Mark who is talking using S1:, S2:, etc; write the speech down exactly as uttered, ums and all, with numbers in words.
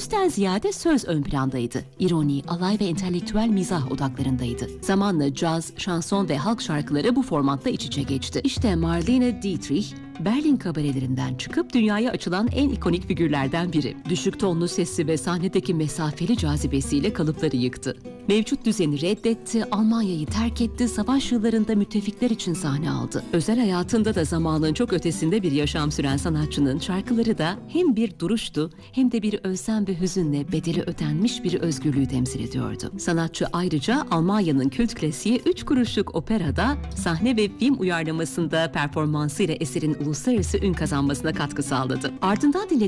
S1: Sesten ziyade söz ön plandaydı. İroni, alay ve entelektüel mizah odaklarındaydı. Zamanla caz, şanson ve halk şarkıları bu formatta iç içe geçti. İşte Marlene Dietrich, Berlin kabarelerinden çıkıp dünyaya açılan en ikonik figürlerden biri. Düşük tonlu sesi ve sahnedeki mesafeli cazibesiyle kalıpları yıktı. Mevcut düzeni reddetti, Almanya'yı terk etti, savaş yıllarında müttefikler için sahne aldı. Özel hayatında da zamanın çok ötesinde bir yaşam süren sanatçının şarkıları da hem bir duruştu hem de bir özlem ve hüzünle bedeli ödenmiş bir özgürlüğü temsil ediyordu. Sanatçı ayrıca Almanya'nın kült klasiği Üç Kuruşluk Opera'da sahne ve film uyarlamasında performansıyla eserin uluslararası ün kazanmasına katkı sağladı. Ardından dinlediğimiz